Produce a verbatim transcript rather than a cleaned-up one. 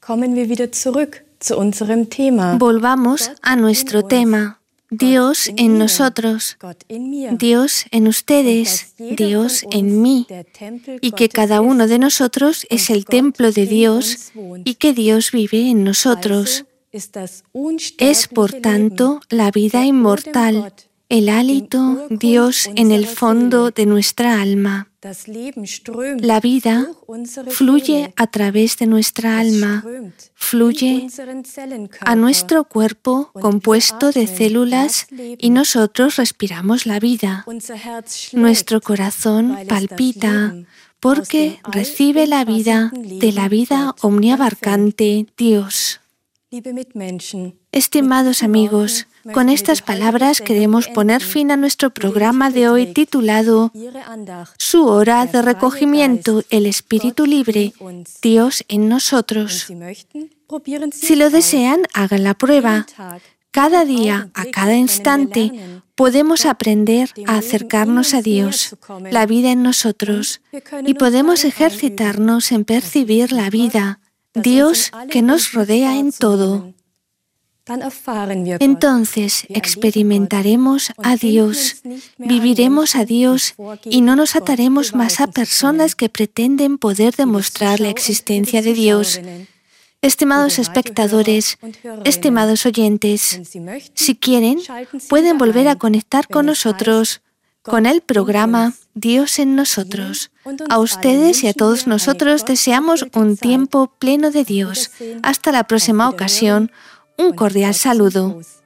Volvamos a nuestro tema. Dios en nosotros, Dios en ustedes, Dios en mí, y que cada uno de nosotros es el templo de Dios y que Dios vive en nosotros. Es, por tanto, la vida inmortal, el hálito Dios en el fondo de nuestra alma. La vida fluye a través de nuestra alma, fluye a nuestro cuerpo compuesto de células y nosotros respiramos la vida. Nuestro corazón palpita porque recibe la vida de la vida omniabarcante Dios. Estimados amigos, con estas palabras queremos poner fin a nuestro programa de hoy titulado Su hora de recogimiento, el espíritu libre, Dios en nosotros. Si lo desean, hagan la prueba. Cada día, a cada instante, podemos aprender a acercarnos a Dios, la vida en nosotros, y podemos ejercitarnos en percibir la vida, Dios que nos rodea en todo. Entonces experimentaremos a Dios, viviremos a Dios y no nos ataremos más a personas que pretenden poder demostrar la existencia de Dios. Estimados espectadores, estimados oyentes, si quieren, pueden volver a conectar con nosotros, con el programa Dios en nosotros. A ustedes y a todos nosotros deseamos un tiempo pleno de Dios. Hasta la próxima ocasión. Un cordial saludo.